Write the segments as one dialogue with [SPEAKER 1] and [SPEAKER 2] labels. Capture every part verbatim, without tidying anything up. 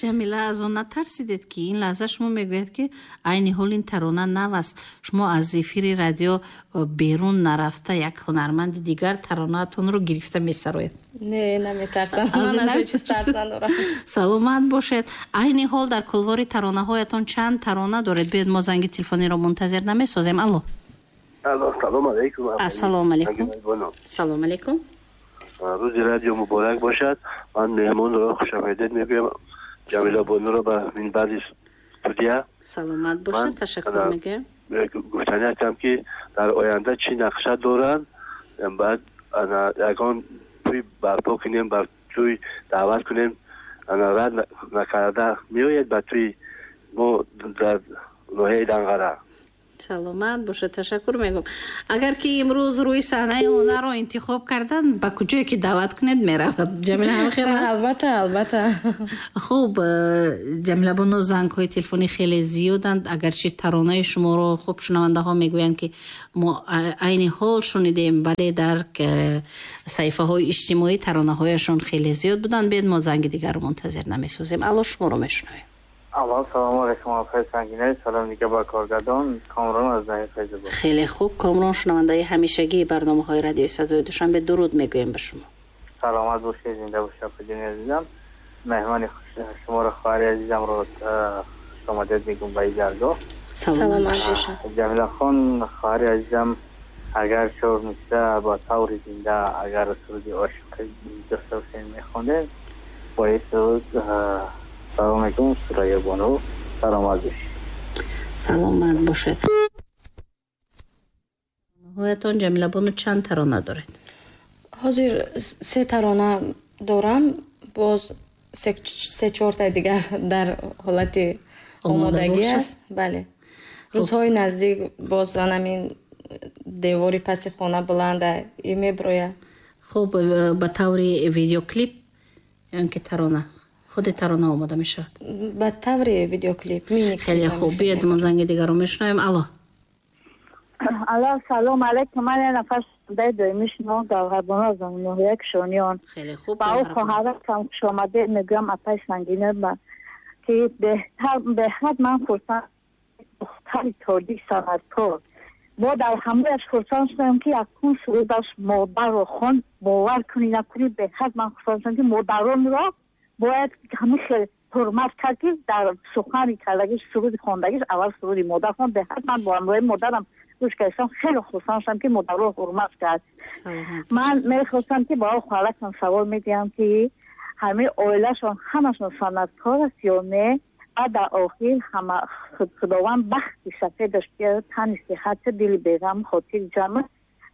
[SPEAKER 1] ҷамила аз он натарсидед ки ин лаҳза шумо мегӯяд ки айни ҳол ин тарона нав аст, шумо аз эфири радио берун нарафта як ҳунарманди дигар таронаатонро гирифта месароед?
[SPEAKER 2] Не, наметарсам. Ман аз ҳеҷ чиз тарс надорам.
[SPEAKER 1] саломат бошед. айни ҳол дар кулвори таронаҳоятон чанд тарона доред? биёед мо занги телефониро мунтазир намесозем. алло.
[SPEAKER 3] алло, салом алейкум.
[SPEAKER 1] ассалому алейкум. салом алейкум.
[SPEAKER 3] рӯзи радио муборак бошад. ман меҳмонро хушомадед мегӯям. ҷамила бонуро ба минбари студия.
[SPEAKER 1] саломат бошед. ташаккур мегӯям.
[SPEAKER 3] гуфтани ҳастам ки дар оянда чӣ нақша доранд, баъд ягон тӯй барпо кунем, бар тӯй даъват кунем, рад накарда меояд ба тӯи мо дар ноҳияи Данғара.
[SPEAKER 1] саломат бошед. ташаккур мегӯям. агар ки имрӯз рӯи саҳнаи ҳунарро интихоб кардан, ба куҷое ки даъват кунед меравад? ҷамила ҳамхел аст?
[SPEAKER 2] албатта, албатта.
[SPEAKER 1] хуб, ҷамила боно зангҳои телефонӣ хеле зиёданд. агарчи таронаи шуморо хуб шунавандаҳо мегӯянд ки мо айни ҳол шунидем, вале дар саҳифаҳои иҷтимоӣ таронаҳояшон хеле зиёд буданд. биёед мо занги дигарро мунтазир намесозем. алло, шуморо мешунавем.
[SPEAKER 4] алло, салом алейкум. Афай Сангинай, салом дига ба коргардон. Комрон аз Наҳияи Файзобод.
[SPEAKER 1] хеле хуб. Комрон, шунавандаи ҳамешагии барномаҳои радиои Садои Душанбе, дуруд мегӯем ба шумо.
[SPEAKER 4] саломат бошед, зинда бошед паҷони азизам. меҳмони шуморо хоҳари азизамро хушомадед мегӯм ба ин ҷаргоҳ.
[SPEAKER 1] саломат бошед.
[SPEAKER 4] ҷамилахон, хоҳари азизам, агар шур мисла ба таври зинда агар суруди ошиқи дӯста ҳусейн мехондед, бояд суруд салом алейкум Сурайя Бону. саломат бошед.
[SPEAKER 1] саломат бошед. ҳоятон ҷамила бону чанд тарона доред?
[SPEAKER 2] ҳозир се тарона дорам, боз се чорта дигар дар ҳолати омодагӣ аст. бале. рӯзҳои наздик боз анамин девори паси хона буланда и меброя.
[SPEAKER 1] хуб, ба таври видеоклип ё ки тарона? худи тарона омода мешавад?
[SPEAKER 2] ба таври видеоклип.
[SPEAKER 1] хеле хуб. биёед мо занги дигарро мешунавем. алло.
[SPEAKER 5] алло, салом алейкум. ман як нафар шунавандаи доимӣ шумо Гавҳарбоно аз ноҳияи Кишониён.
[SPEAKER 1] хеле хуб.
[SPEAKER 5] ба ӯ хоҳаракам хушомадед мегӯям. Апай Сангина ба ки беҳтар беҳад ман хурсанд духтари тоҷик санъаткор. мо дар ҳамааш хурсанд шудем ки якун сурудаш модарро хонд. бовар кунӣ накунӣ, беҳад ман хурсанд шудам ки модаронро бояд ҳамеша ҳурмат кард ки дар сухани кардагиш суруди хондагиш аввал суруди модар хонд. беҳад ман бо ҳамроҳи модарам гӯш кардам, хеле хурсанд шудам ки модарро ҳурмат кард. ман мехостам ки ба хоҳаракам савол медиҳам ки ҳамаи оилашон ҳамашон санъаткор аст ё не? баъд дар охир ҳама худованд бахти сафедаш биёрад, тани сиҳати дили беғам, хотири ҷамъ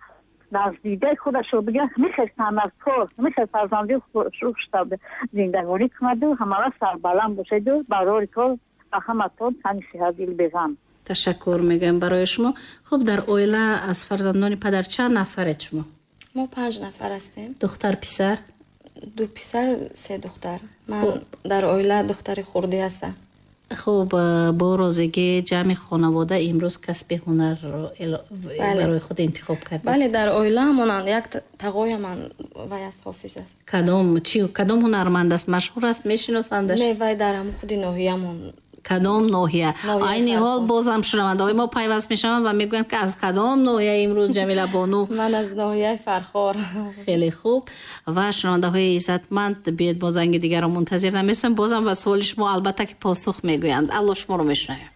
[SPEAKER 5] наздидаи худашро бигирад. ҳамеша санъаткор, ҳамеша фарзанди хушрӯшта зиндагонӣ кунаду ҳамавақт сарбаланд бошеду барори кор ба ҳаматон тани сиҳат дили беғам.
[SPEAKER 1] ташаккур мегӯям барои шумо. хуб, дар оила аз фарзандони падар чанд нафаред шумо?
[SPEAKER 2] мо панҷ нафар ҳастем.
[SPEAKER 1] духтар, писар?
[SPEAKER 2] ду писар, се духтар. ман дар оила духтари хурдӣ ҳастам.
[SPEAKER 1] хуб, бо розигӣ ҷамъи хонавода имрӯз касби ҳунарро барои худ интихоб кардед?
[SPEAKER 2] бале, дар оиламонанд. як тағояман вай аз ҳофиз аст.
[SPEAKER 1] кадом чи кадом ҳунарманд аст? машҳур аст? мешиносандаш?
[SPEAKER 2] не, вай дар ҳамн худи ноҳиямон.
[SPEAKER 1] кадом ноҳия? айни ҳол бозам шунавандаҳои мо пайваст мешаванд ва мегӯянд ки аз кадом ноҳия имрӯз ҷамила бону?
[SPEAKER 2] ман аз ноҳияи Фархор.
[SPEAKER 1] хеле хуб. ва шунавандаҳои иззатманд, биёед мо занги дигарро мунтазир намесозем. бозам ба суоли шумо албатта ки посух мегӯянд. алло, шуморо мешунавем.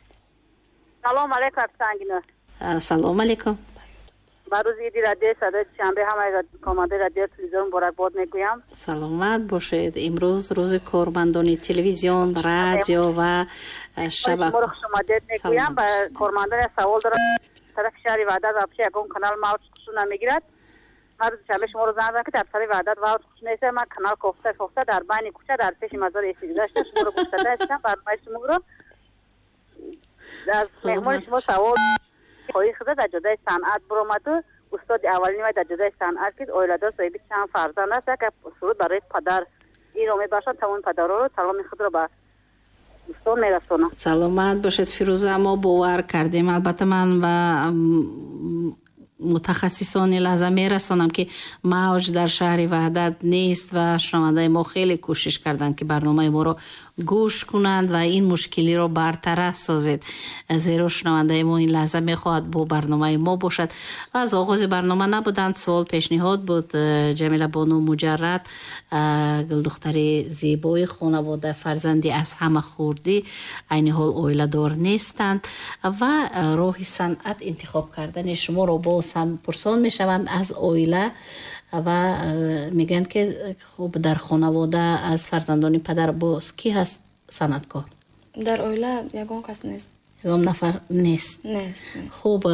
[SPEAKER 6] салом алейкум Сангина.
[SPEAKER 1] салом алейкум.
[SPEAKER 6] ба рӯзи иди радиои Садои Душанбе ҳамаи кормандаи радио телевизион муборакбод мегӯям.
[SPEAKER 1] саломат бошед. имрӯз рӯзи кормандони телевизион, радио ва шабака.
[SPEAKER 6] моро хушомадед мегӯям. ба кормандони савол дорам. тарафи шаҳри Ваҳдат ва пеши ягон канал мавҷ хушу намегирад. ҳар рӯзи шанбе шуморо занг задам ки дар сари Ваҳдат мавҷ хуш нест. ман канал кофта кофта дар байни кӯча дар пеши мазори эстидашта шуморо гуфтада ҳастам. барномаи шуморо аз меҳмони шумо савол хоҳӣ хиза дар ҷодаи санъат буромаду устоди аввалини вай дар ҷодаи санъат ки оиладор соҳиби чанд фарзанд аст. як суруд барои падар инро мебахшад. тамоми падароро саломи худро ба дӯстон мерасонам.
[SPEAKER 1] саломат бошед Фирӯза. мо бовар кардем. албатта ман ва мутахассисони лаҳза мерасонам ки мавҷ дар шаҳри ваҳдат нест ва шунавандаи мо хеле кӯшиш карданд ки барномаи моро гӯш кунанд ва ин мушкилиро бартараф созед, зеро шунавандаи мо ин лаҳза мехоҳад бо барномаи мо бошад. аз оғози барнома набуданд, суол пешниҳод буд. ҷамила бону муҷаррад, гулдухтари зебои хонавода, фарзанди аз ҳама хурдӣ, айни ҳол оиладор нестанд ва роҳи санъат интихоб кардани шуморо боз ҳам пурсон мешаванд аз оила ва мегӯянд ки хуб дар хонавода аз фарзандони падар боз кӣ ҳаст санъаткор?
[SPEAKER 2] дар оила ягон кас нест.
[SPEAKER 1] ягон нафар нест.
[SPEAKER 2] Нест.
[SPEAKER 1] хуб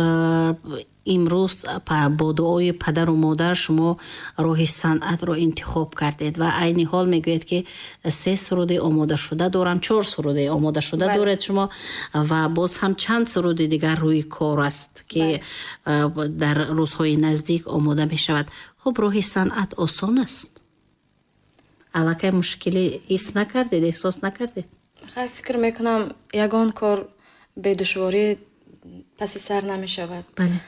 [SPEAKER 1] имрӯз бо дуои падару модар шумо роҳи санъатро интихоб кардед ва айни ҳол мегӯед ки се суруди омодашуда дорам, чор суруди омодашуда доред шумо ва боз ҳам чанд суруди дигар рӯи кор аст ки дар рӯзҳои наздик омода мешавад. хуб роҳи санъат осон аст? аллакай мушкилӣ ҳис накардед, эҳсос накардед?
[SPEAKER 2] хай фикр мекунам ягон кор бедушворӣ паси сар намешавад.
[SPEAKER 1] бале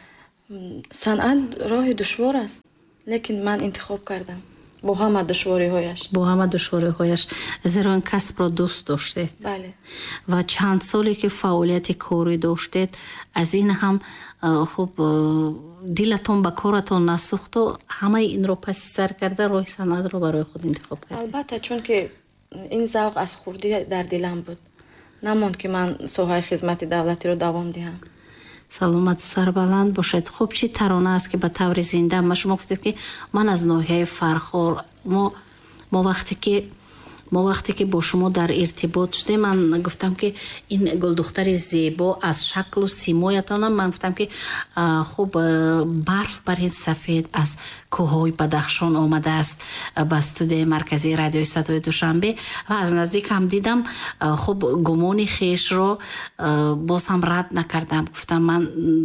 [SPEAKER 2] санъат роҳи душвор аст, лекин ман интихоб кардам бо ҳама душвориҳояш.
[SPEAKER 1] бо ҳама душвориҳояш, зеро ин касбро дӯст доштед.
[SPEAKER 2] бале.
[SPEAKER 1] ва чанд соле ки фаъолияти корӣ доштед, аз ин ҳам хуб дилатон ба коратон насӯхту, ҳамаи инро паси сар карда роҳи санъатро барои худ интихоб кардед?
[SPEAKER 2] албатта, чунки ин завқ аз хурдӣ дар дилам буд. намонд ки ман соҳаи хизмати давлатиро давом диҳам.
[SPEAKER 1] саломату сарбаланд бошед. хуб чӣ тарона аст ки ба таври зинда ма шумо гуфтед ки ман аз ноҳияи Фархор, мо мо вақте ки мо вақте ки бо шумо дар иртибот шудем, ман гуфтам ки ин гулдухтари зебо аз шаклу симоятонам, ман гуфтам ки хуб барф бар ин сафед аз кӯҳҳои Бадахшон омадааст ба студияи марказии радиои Садои Душанбе ва аз наздик ҳам дидам. хуб гумони хешро боз ҳам рад накардам. гуфтам ман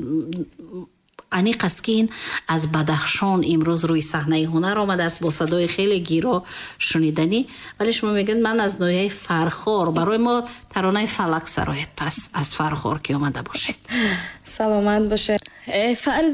[SPEAKER 1] аниқ аст ки ин аз Бадахшон имрӯз рӯи саҳнаи ҳунар омадааст бо садои хеле гиро шуниданӣ, вале шумо мегӯед ман аз ноҳияи Фархор. барои мо таронаи Фалак сарояд пас аз Фархор ки омада бошед.
[SPEAKER 2] саломат бошед. Э фарз